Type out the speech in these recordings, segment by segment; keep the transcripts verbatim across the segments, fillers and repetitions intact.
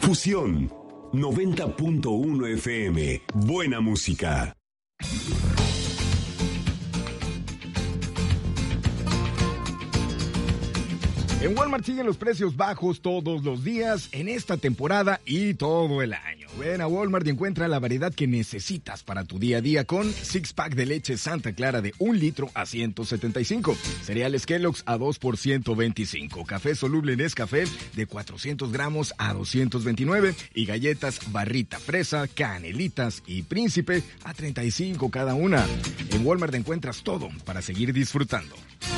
Fusión noventa punto uno F M. Buena música. En Walmart siguen los precios bajos todos los días, en esta temporada y todo el año. Ven a Walmart y encuentra la variedad que necesitas para tu día a día con six pack de leche Santa Clara de un litro a ciento setenta y cinco, cereales Kellogg's a dos por ciento veinticinco, café soluble Nescafé de cuatrocientos gramos a doscientos veintinueve y galletas Barrita Fresa, Canelitas y Príncipe a treinta y cinco cada una. En Walmart encuentras todo para seguir disfrutando.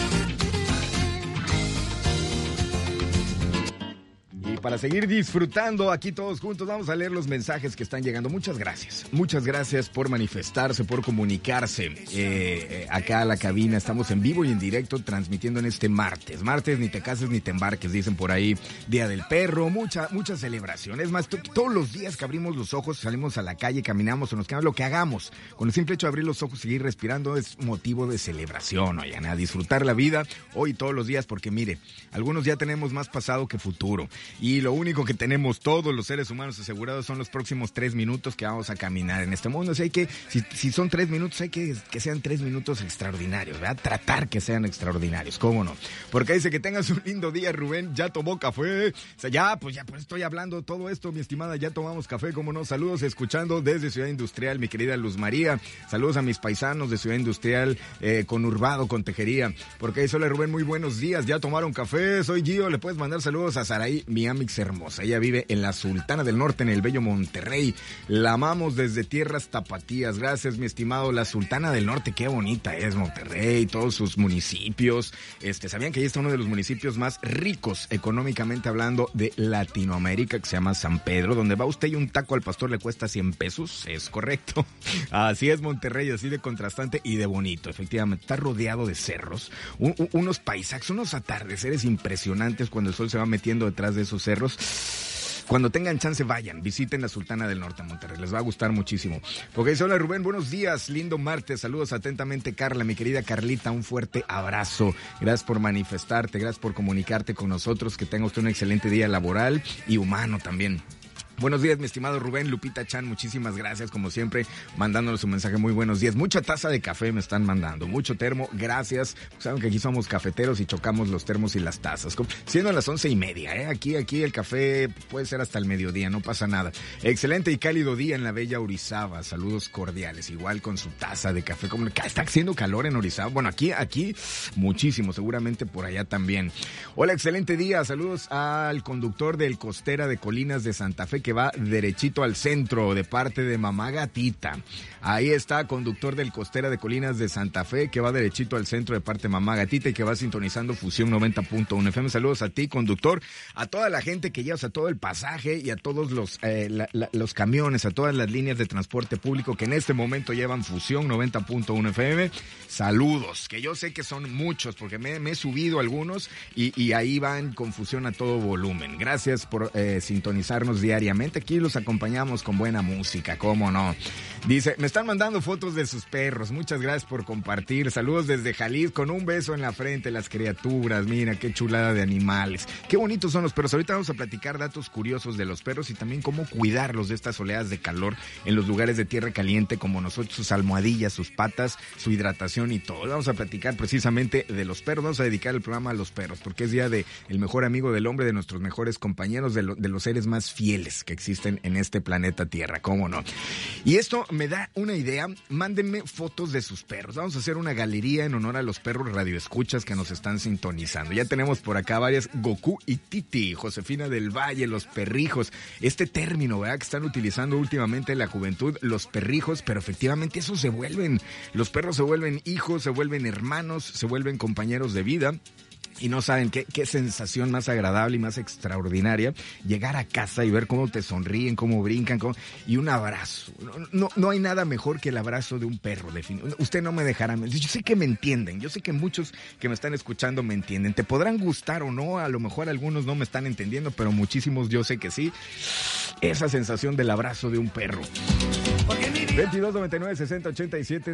Para seguir disfrutando aquí todos juntos, vamos a leer los mensajes que están llegando. Muchas gracias. Muchas gracias por manifestarse, por comunicarse eh, eh, acá a la cabina. Estamos en vivo y en directo transmitiendo en este martes. Martes, ni te cases ni te embarques, dicen por ahí. Día del perro, mucha, mucha celebración. Es más, t- todos los días que abrimos los ojos, salimos a la calle, caminamos o nos quedamos, lo que hagamos, con el simple hecho de abrir los ojos y seguir respirando es motivo de celebración. Oigan, a disfrutar la vida hoy todos los días, porque mire, algunos ya tenemos más pasado que futuro. Y Y lo único que tenemos todos los seres humanos asegurados son los próximos tres minutos que vamos a caminar en este mundo. O sea, hay que, si, si son tres minutos, hay que que sean tres minutos extraordinarios, ¿verdad? Tratar que sean extraordinarios, ¿cómo no? Porque dice que tengas un lindo día, Rubén. Ya tomó café. O sea, ya, pues ya pues estoy hablando todo esto, mi estimada. Ya tomamos café, ¿cómo no? Saludos, escuchando desde Ciudad Industrial, mi querida Luz María. Saludos a mis paisanos de Ciudad Industrial, eh, conurbado, con Tejería. Porque dice, hola, Rubén, muy buenos días. Ya tomaron café. Soy Gio. Le puedes mandar saludos a Saraí, mi amix hermosa. Ella vive en la Sultana del Norte, en el bello Monterrey. La amamos desde tierras tapatías. Gracias, mi estimado. La Sultana del Norte, qué bonita es Monterrey, todos sus municipios. Este, ¿sabían que ahí está uno de los municipios más ricos económicamente hablando de Latinoamérica, que se llama San Pedro, donde va usted y un taco al pastor le cuesta cien pesos? Es correcto. Así es Monterrey, así de contrastante y de bonito. Efectivamente, está rodeado de cerros, un, un, unos paisajes, unos atardeceres impresionantes cuando el sol se va metiendo detrás de esos cerros. Cuando tengan chance, vayan, visiten la Sultana del Norte, Monterrey, les va a gustar muchísimo. Porque dice, hola Rubén, buenos días, lindo martes, saludos atentamente Carla, mi querida Carlita, un fuerte abrazo. Gracias por manifestarte, gracias por comunicarte con nosotros, que tenga usted un excelente día laboral y humano también. Buenos días, mi estimado Rubén, Lupita Chan, muchísimas gracias, como siempre, mandándonos un mensaje, muy buenos días. Mucha taza de café me están mandando, mucho termo, gracias. Saben que aquí somos cafeteros y chocamos los termos y las tazas. Siendo las once y media, ¿eh? Aquí, aquí el café puede ser hasta el mediodía, no pasa nada. Excelente y cálido día en la bella Orizaba, saludos cordiales, igual con su taza de café. Como está haciendo calor en Orizaba, bueno, aquí, aquí, muchísimo, seguramente por allá también. Hola, excelente día, saludos al conductor del Costera de Colinas de Santa Fe, que va derechito al centro de parte de Mamá Gatita. Ahí está, conductor del Costera de Colinas de Santa Fe, que va derechito al centro de parte de Mamá Gatita y que va sintonizando Fusión noventa punto uno F M. Saludos a ti, conductor, a toda la gente que llevas, a todo el pasaje y a todos los, eh, la, la, los camiones, a todas las líneas de transporte público que en este momento llevan Fusión noventa punto uno F M. Saludos, que yo sé que son muchos porque me, me he subido algunos y, y ahí van con Fusión a todo volumen. Gracias por eh, sintonizarnos diariamente. Aquí los acompañamos con buena música, cómo no. Dice, me están mandando fotos de sus perros, muchas gracias por compartir. Saludos desde Jalisco, con un beso en la frente, las criaturas, mira qué chulada de animales. Qué bonitos son los perros. Ahorita vamos a platicar datos curiosos de los perros y también cómo cuidarlos de estas oleadas de calor en los lugares de tierra caliente como nosotros, sus almohadillas, sus patas, su hidratación y todo. Vamos a platicar precisamente de los perros. Vamos a dedicar el programa a los perros porque es día de el mejor amigo del hombre, de nuestros mejores compañeros, de, lo, de los seres más fieles que existen en este planeta Tierra, ¿cómo no? Y esto me da una idea, mándenme fotos de sus perros. Vamos a hacer una galería en honor a los perros radioescuchas que nos están sintonizando. Ya tenemos por acá varias, Goku y Titi, Josefina del Valle, los perrijos. Este término, ¿verdad?, que están utilizando últimamente la juventud, los perrijos, pero efectivamente eso se vuelven, los perros se vuelven hijos, se vuelven hermanos, se vuelven compañeros de vida. Y no saben qué, qué sensación más agradable y más extraordinaria llegar a casa y ver cómo te sonríen, cómo brincan, cómo, y un abrazo. No, no, no hay nada mejor que el abrazo de un perro. Usted no me dejará mentir. Yo sé que me entienden. Yo sé que muchos que me están escuchando me entienden. Te podrán gustar o no. A lo mejor algunos no me están entendiendo, pero muchísimos yo sé que sí. Esa sensación del abrazo de un perro. veintidós noventa y nueve sesenta ochenta y siete